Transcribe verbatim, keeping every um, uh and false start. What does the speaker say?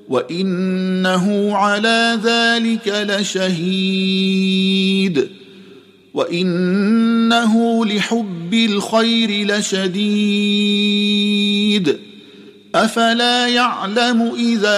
وإنه على ذلك لشهيد وإنه لحب الخير لشديد أفلا يعلم إذا